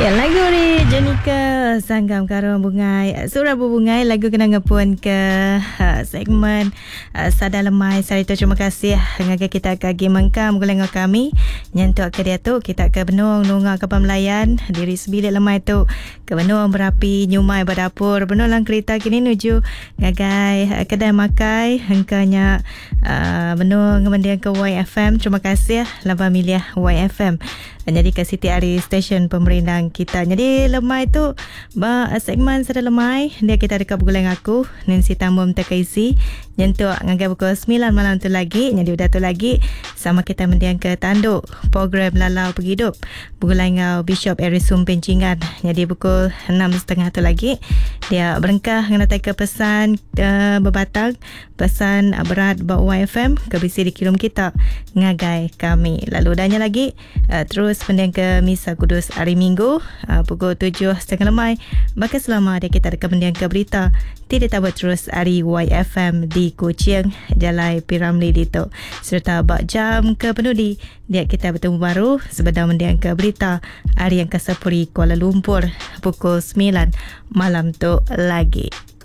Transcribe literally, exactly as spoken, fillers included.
Ya, lagu ni Jenika Sanggam Karo Bungai Surah Bungai lagu kenangan pun ke uh, segmen uh, Sadar Lemai. Sarita terima kasih ngaga kita kagi mengkam gulengo kami nyentuk ke dia tu kita ke benung nunga ke pemelayan diri sebilik lemai tu ke benung berapi nyumai berdapur benung lang kereta kini nuju ngagai uh, kedai makai hengkanya uh, benung kemudian ke Y F M. Terima kasih laba milih Y F M jadi ke Siti Ari stesen pemerintah kita. Jadi lemai tu ba segmen Sadar Lemai dia kita dekat bergulang aku Nancy Tambum Tekaisi nyentuk ngagai pukul sembilan malam tu lagi. Jadi udah tu lagi sama kita mendiang ke tanduk program Lalau Perhidup bergulang ngau Bishop Erisum Pencingan. Jadi pukul enam setengah tu lagi dia berengkah ngenatai ke pesan uh, berbatang pesan uh, berat buat Y F M ke bisi dikirim kita ngagai kami. Lalu danya lagi uh, terus pendiang ke Misa Kudus hari Minggu uh, pukul tujuh setengah lemai. Maka selama dia kita dekat pendiang ke berita tidak tahu terus hari Y F M di Kuching Jalai Piramli Dito serta bak jam ke penudi dia kita bertemu baru sebelum mendiang ke berita hari yang ke sepuluh Kuala Lumpur pukul sembilan malam tu lagi.